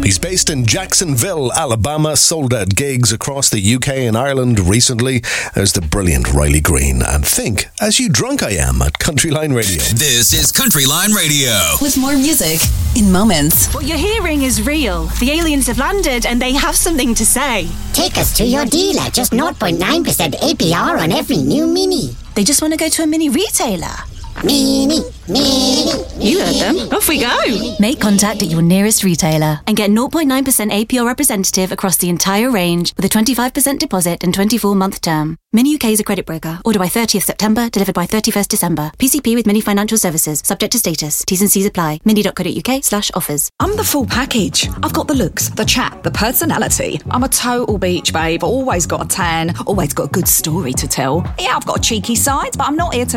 He's based in Jacksonville, Alabama, sold out gigs across the UK and Ireland recently. There's the brilliant Riley Green and Think As You Drunk I Am at Country Line Radio. This is Country Line Radio. With more music in moments. What you're hearing is real. The aliens have landed and they have something to say. Take us to your dealer. Just 0.9% APR on every new Mini. They just want to go to a mini retailer. Mini. You heard them. Off we go. Make contact at your nearest retailer and get 0.9% APR representative across the entire range with a 25% deposit and 24-month term. Mini UK is a credit broker. Order by 30th September, delivered by 31st December. PCP with Mini Financial Services. Subject to status. T's and C's apply. mini.co.uk/offers. I'm the full package. I've got the looks, the chat, the personality. I'm a total beach babe. Always got a tan. Always got a good story to tell. Yeah, I've got a cheeky side, but I'm not here to